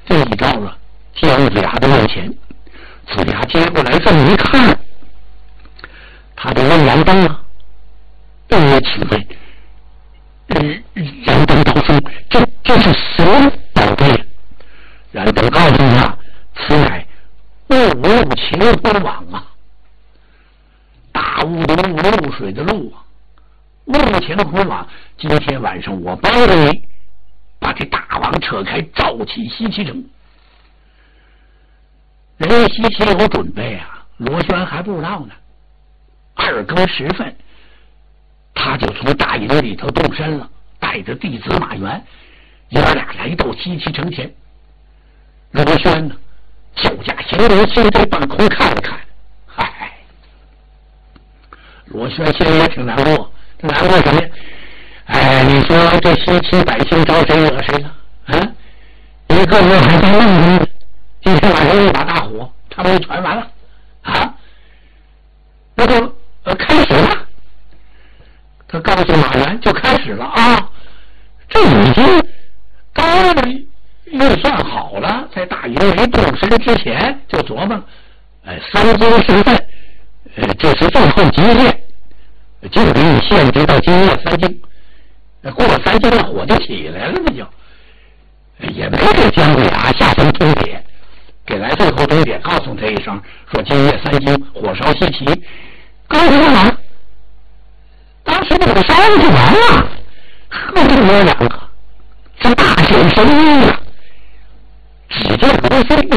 这一招啊，见子牙的面前，子牙接过来这么一看，他的温阳灯啊，请问，燃灯道兄，这是什么宝贝？燃灯告诉他，此乃雾乾坤网啊，大雾的雾，露水的露啊，雾乾坤网。今天晚上我帮着你把这大网扯开，召起西岐城。人家西岐有准备啊，罗轩还不知道呢。2更时分，他就从大营里头动身了，带着弟子马援，爷俩来到西岐城前。罗轩呢，脚驾行人，心对半空看了看，嗨，罗轩心里也挺难过，这难过什么呀？哎，你说这西岐百姓招谁惹谁了？啊，一个个还在梦中呢。今天晚上一把大火，他们就传完了啊，那就开始了。他告诉马原就开始了啊，这已经刚预算好了，在大营没动身之前就琢磨了，3更时分，这是最后极限，就给你限制到今夜3更，过了3更了火就起来了，不就也没给姜子牙下层通牒，给来最后通牒，告诉他一声，说今夜3更火烧西岐，告诉干嘛？当时这个烧就完了，喝这哥两个是大显神威啊！只见罗飞